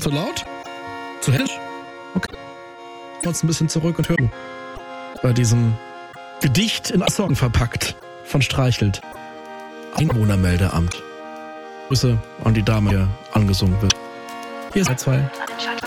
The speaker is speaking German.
Zu laut? Zu hektisch? Okay. Uns ein bisschen zurück und hören. Bei diesem Gedicht in Song verpackt von Streichelt. Einwohnermeldeamt. Grüße an die Dame, die hier angesungen wird. Hier ist 2.